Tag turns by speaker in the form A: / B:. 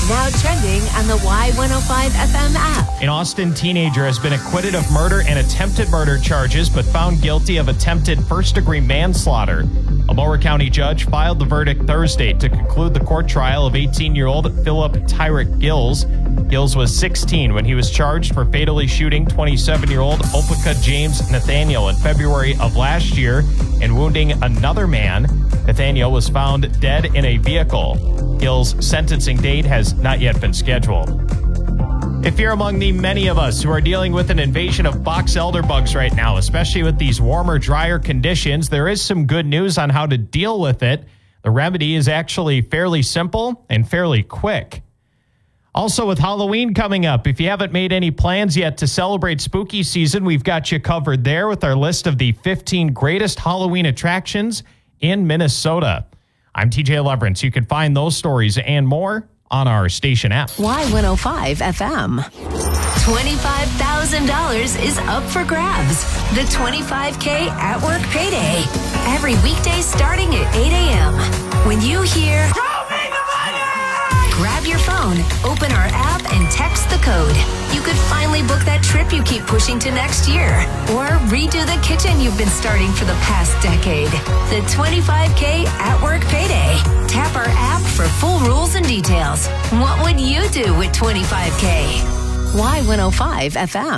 A: Now trending on the Y105 FM app.
B: An Austin teenager has been acquitted of murder and attempted murder charges, but found guilty of attempted first-degree manslaughter. A Mower County judge filed the verdict Thursday to conclude the court trial of 18-year-old Philip Tyrick Gills. Gills was 16 when he was charged for fatally shooting 27-year-old Opeka James Nathaniel in February of last year and wounding another man. Nathaniel was found dead in a vehicle. Gills' sentencing date has not yet been scheduled. If you're among the many of us who are dealing with an invasion of box elder bugs right now, especially with these warmer, drier conditions, there is some good news on how to deal with it. The remedy is actually fairly simple and fairly quick. Also, with Halloween coming up, if you haven't made any plans yet to celebrate spooky season, we've got you covered there with our list of the 15 greatest Halloween attractions in Minnesota. I'm TJ Leverance. You can find those stories and more on our station app.
A: Y105 FM. $25,000 is up for grabs. The 25K at work payday. Every weekday starting at 8 a.m. When you hear, "Show me the money!" grab your phone, open our app, and text the code. You could finally book that trip you keep pushing to next year. Or redo the kitchen you've been starting for the past decade. The 25K at work payday. Tap our app for full rules and details. What would you do with 25K? Y105 FM.